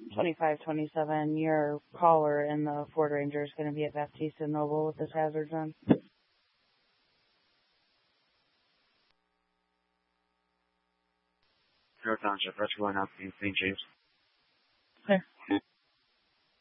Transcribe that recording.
2527, your caller in the Ford Ranger is going to be at Baptista Noble with his hazards on. North Township, Rescue Line up in St. James. Clear.